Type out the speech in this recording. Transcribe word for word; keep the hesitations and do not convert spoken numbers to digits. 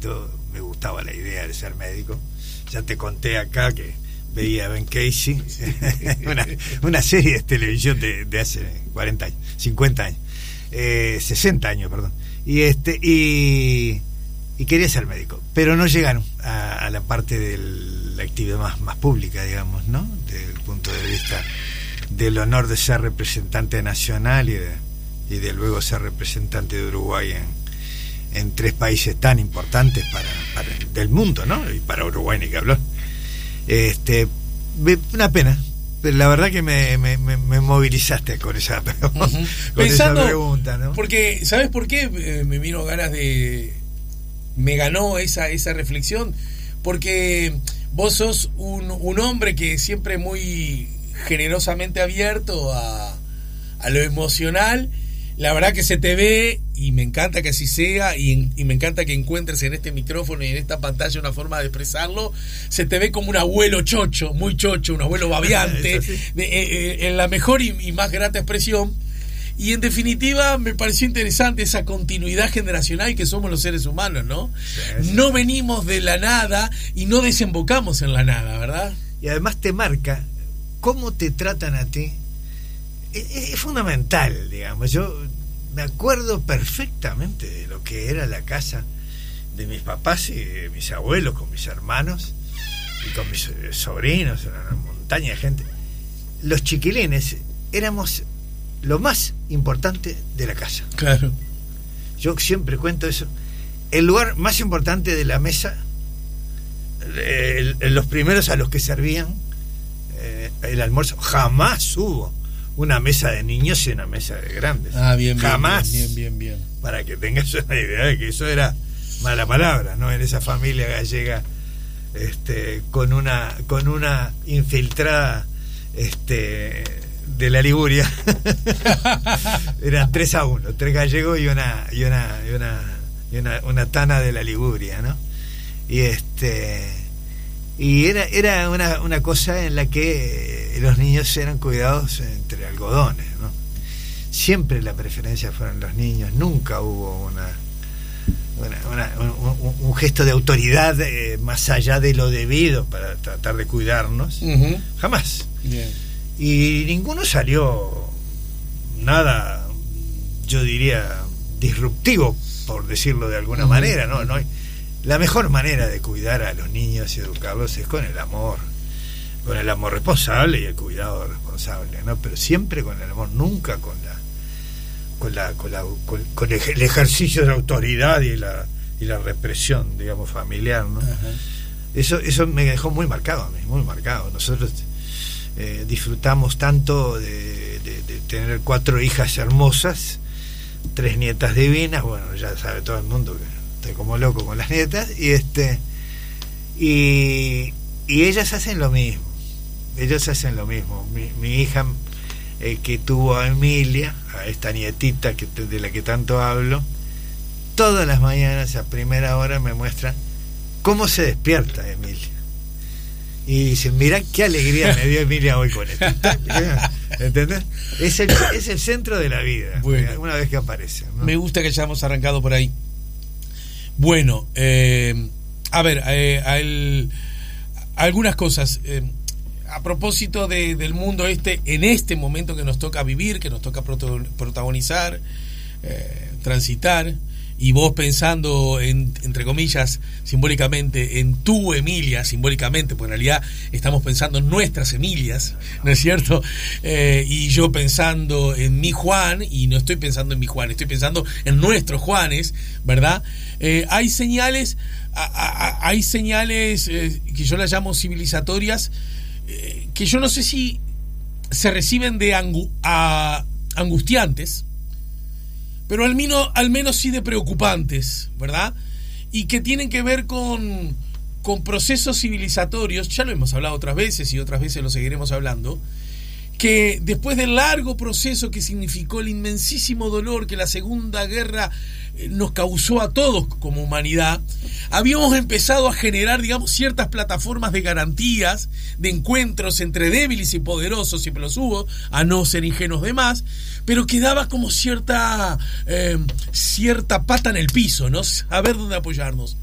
chiquito me gustaba la idea de ser médico. Ya te conté acá que veía Ben Casey, una, una serie de televisión de, de hace cuarenta años, cincuenta años, eh, sesenta años, perdón. Y este y, y quería ser médico, pero no llegaron a, a la parte de la actividad más, más pública, digamos, ¿no? Desde el punto de vista del honor de ser representante nacional y de, y de luego ser representante de Uruguay en, en tres países tan importantes para, para del mundo, ¿no? Y para Uruguay ni que hablar. Este, una pena, pero la verdad que me, me, me, me movilizaste con esa, uh-huh. con Pensando, esa pregunta, ¿no? Porque, ¿sabes por qué eh, me vino ganas de... me ganó esa, esa reflexión? Porque vos sos un, un hombre que siempre muy generosamente abierto a, a lo emocional. La verdad que se te ve, y me encanta que así sea, y, y me encanta que encuentres en este micrófono y en esta pantalla una forma de expresarlo. Se te ve como un abuelo chocho, muy chocho, un abuelo babeante, sí. de, eh, en la mejor y, y más grata expresión. Y en definitiva me pareció interesante esa continuidad generacional que somos los seres humanos, ¿no? Sí, sí. No venimos de la nada y no desembocamos en la nada, ¿verdad? Y además te marca cómo te tratan a ti. Es fundamental, digamos. Yo me acuerdo perfectamente de lo que era la casa de mis papás y de mis abuelos con mis hermanos y con mis sobrinos, una montaña de gente. Los chiquilines éramos lo más importante de la casa. Claro. Yo siempre cuento eso. El lugar más importante de la mesa, el, el, los primeros a los que servían eh, el almuerzo, jamás hubo una mesa de niños y una mesa de grandes. Ah, bien, bien. Jamás. Bien, bien, bien, bien. Para que tengas una idea de que eso era mala palabra, ¿no? En esa familia gallega, este, con una, con una infiltrada, este, de la Liguria. Eran tres a uno, tres gallegos y una, y una, y una, y una, una tana de la Liguria, ¿no? Y este. Y era, era una, una cosa en la que los niños eran cuidados entre algodones, ¿no? Siempre la preferencia fueron los niños, nunca hubo una, una, una un, un gesto de autoridad eh, más allá de lo debido para tratar de cuidarnos. Uh-huh. Jamás. Bien. Y ninguno salió nada, yo diría, disruptivo, por decirlo de alguna uh-huh. manera, ¿no? No hay, la mejor manera de cuidar a los niños y educarlos es con el amor, con el amor responsable y el cuidado responsable, ¿no? Pero siempre con el amor, nunca con la con la con la con, con el ejercicio de autoridad y la y la represión, digamos, familiar, ¿no? Uh-huh. Eso eso me dejó muy marcado a mí, muy marcado. Nosotros eh, disfrutamos tanto de, de, de tener cuatro hijas hermosas, tres nietas divinas, bueno, ya sabe todo el mundo que estoy como loco con las nietas, y este y, y ellas hacen lo mismo, ellos hacen lo mismo. Mi, mi hija eh, que tuvo a Emilia, a esta nietita que, de la que tanto hablo, todas las mañanas a primera hora me muestra cómo se despierta Emilia. Y dicen, mirá qué alegría me dio Emilia hoy con esto. ¿Entendés? Es el, es el centro de la vida, bueno, una vez que aparece, ¿no? Me gusta que hayamos arrancado por ahí. Bueno, eh, a ver, eh, el, algunas cosas. Eh, a propósito de, del mundo este, en este momento que nos toca vivir, que nos toca proto, protagonizar, eh, transitar, y vos pensando en, entre comillas, simbólicamente, en tu Emilia, simbólicamente, porque en realidad estamos pensando en nuestras Emilias, ¿no es cierto? Eh, y yo pensando en mi Juan, y no estoy pensando en mi Juan, estoy pensando en nuestros Juanes, ¿verdad? Eh, hay señales, a, a, hay señales eh, que yo las llamo civilizatorias, eh, que yo no sé si se reciben de angu, a, angustiantes, pero al menos, al menos sí de preocupantes, ¿verdad? Y que tienen que ver con, con procesos civilizatorios, ya lo hemos hablado otras veces y otras veces lo seguiremos hablando, que después del largo proceso que significó el inmensísimo dolor que la Segunda Guerra nos causó a todos como humanidad, habíamos empezado a generar, digamos, ciertas plataformas de garantías, de encuentros entre débiles y poderosos, siempre los hubo, a no ser ingenuos de más, pero quedaba como cierta eh, cierta pata en el piso, ¿no? Saber dónde apoyarnos.